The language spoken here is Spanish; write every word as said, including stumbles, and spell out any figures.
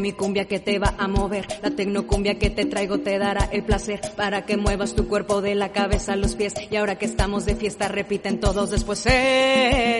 Mi cumbia que te va a mover, la tecnocumbia que te traigo te dará el placer para que muevas tu cuerpo de la cabeza a los pies. Y ahora que estamos de fiesta repiten todos después. Eh,